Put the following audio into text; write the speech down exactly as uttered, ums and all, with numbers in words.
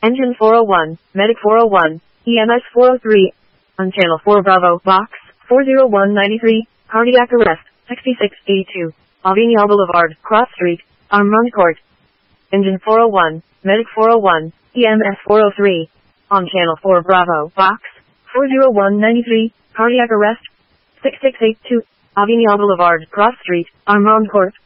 Engine four oh one, Medic four oh one, E M S four oh three. On Channel four Bravo, Box four oh one ninety-three, cardiac arrest, sixty-six eighty-two, Avignon Boulevard, Cross Street, Armand Court. Engine four oh one, Medic four oh one, E M S four oh three. On Channel four Bravo, Box four oh one ninety-three, cardiac arrest, sixty-six eighty-two, Avignon Boulevard, Cross Street, Armand Court.